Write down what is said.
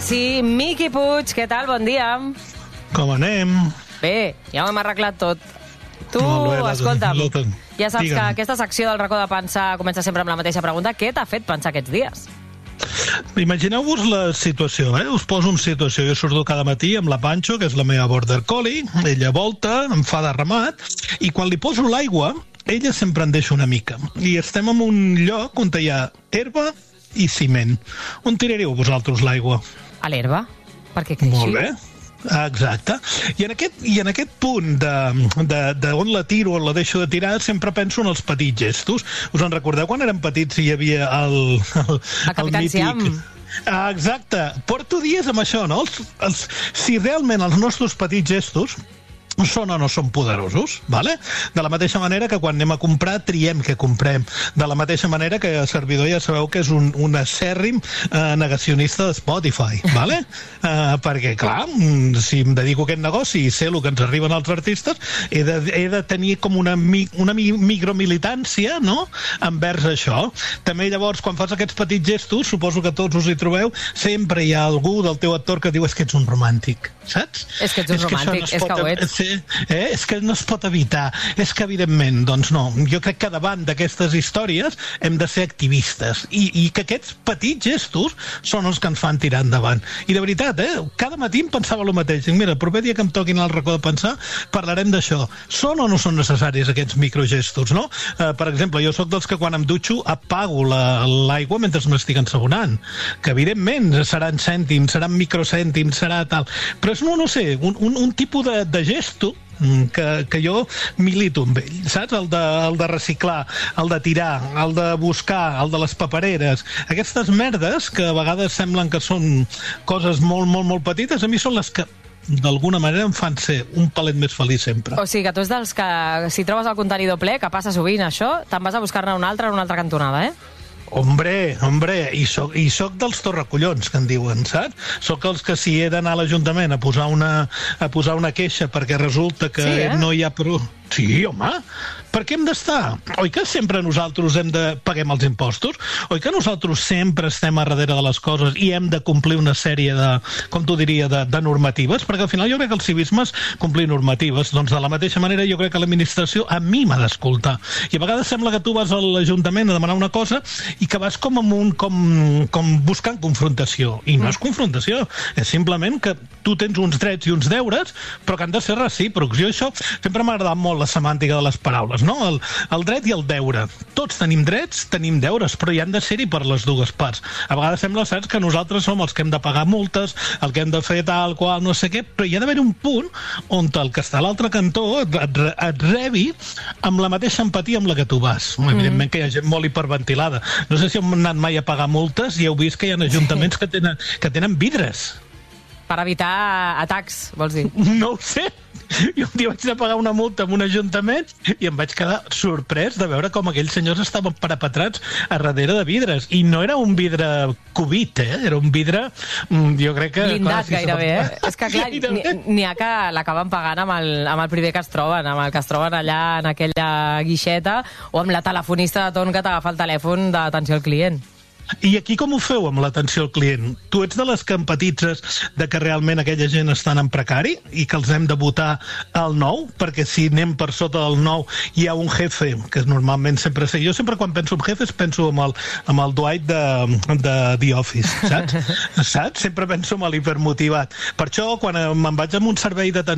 sí. Miqui Puig, què tal? Bon dia. Com anem? Bé, ja ho hem arreglat tot. Tu, escolta'm, ja saps que aquesta secció del racó de pensar comença sempre amb la mateixa pregunta. Què t'ha fet pensar aquests dies? Imagineu-vos la situació, us poso en situació. Jo surto cada matí amb la Pancho, que és la meva border collie, ella volta, em fa de ramat, i quan li poso l'aigua, ella sempre en deixa una mica. I estem en un lloc on hi ha herba i ciment. On tiraríeu vosaltres l'aigua? A l'herba, perquè creixi. Molt bé. Exacte. I en aquest punt de on la tiro o la deixo de tirar, sempre penso en els petits gestos. Us en recordeu quan érem petits i hi havia el Capitán Siam? Exacte. Porto dies amb això, no? Si realment els nostres petits gestos són o no són poderosos, vale? De la mateixa manera que quan anem a comprar triem què comprem, de la mateixa manera que el servidor ja sabeu que és un acèrrim negacionista de Spotify, vale? Perquè clar, si em dedico a aquest negoci i sé el que ens arriben als artistes, he de tenir com una micromilitància, no?, envers això. També llavors quan fas aquests petits gestos, suposo que tots us hi trobeu, sempre hi ha algú del teu actor que diu és que ets un romàntic, saps? És que ets un romàntic, és que ho ets. És que no es pot evitar. És que evidentment, doncs no, jo crec que davant d'aquestes històries hem de ser activistes i que aquests petits gestos són els que ens fan tirar endavant. I de veritat, cada matí em pensava el mateix. Dic, mira, el proper dia que em toquin al racó de pensar parlarem d'això. Són o no són necessaris aquests microgestos, no? Per exemple, jo sóc dels que quan em dutxo apago l'aigua mentre m'estic ensabonant, que evidentment seran cèntims, seran microcèntims, serà tal, però és, no sé, un tipus de gest que jo milito amb ell, saps? El de reciclar, el de tirar, el de buscar, el de les papereres. Aquestes merdes que a vegades semblen que són coses molt, molt, molt petites, a mi són les que d'alguna manera em fan ser un palet més feliç sempre. O sigui que tu ets dels que si trobes el contenidor ple, que passa sovint això, te'n vas a buscar-ne un altre en una altra cantonada, Hombre, i soc dels torracollons, que en diuen, saps? Soc els que si he d'anar a l'Ajuntament a posar una queixa perquè resulta que no hi ha prou... Sí, home, per què hem d'estar? Oi que sempre nosaltres paguem els impostos? Oi que nosaltres sempre estem a darrere de les coses i hem de complir una sèrie de, com tu diria, de normatives? Perquè al final jo crec que el civisme és complir normatives. Doncs de la mateixa manera jo crec que l'administració a mi m'ha d'escoltar. I a vegades sembla que tu vas a l'Ajuntament a demanar una cosa i que vas com buscant confrontació. I no és confrontació, és simplement que tu tens uns drets i uns deures, però que han de ser recíprocs. Jo això sempre m'ha agradat molt la semàntica de les paraules, no? El dret i el deure. Tots tenim drets, tenim deures, però hi han de ser-hi per les dues parts. A vegades sembla, saps, que nosaltres som els que hem de pagar multes, el que hem de fer tal qual, no sé què, però hi ha d'haver un punt on el que està a l'altre cantó et rebi amb la mateixa empatia amb la que tu vas. Evidentment que hi ha gent molt hiperventilada. No sé si hem anat mai a pagar multes i heu vist que hi ha ajuntaments que tenen vidres. Per evitar atacs, vols dir? No ho sé. Jo un dia vaig anar a pagar una multa en un ajuntament i em vaig quedar sorprès de veure com aquells senyors estaven parapetrats a darrere de vidres. I no era un vidre cubit, era un vidre, jo crec que... Blindat gairebé, És que clar, n'hi ha que l'acaben pagant amb el primer que es troben, amb el que es troben allà en aquella guixeta o amb la telefonista de torn que t'agafa el telèfon d'atenció al client. I aquí com ho feu amb l'atenció al client? Tu ets de les que empatitzes de que realment aquella gent estan en precari i que els hem de votar al 9? Perquè si anem per sota del 9 hi ha un jefe, que normalment sempre sé. Jo sempre quan penso en jefes penso amb el Dwight de The Office, saps? Sempre penso en l'hipermotivat. Per això quan me'n vaig amb un servei d'atenció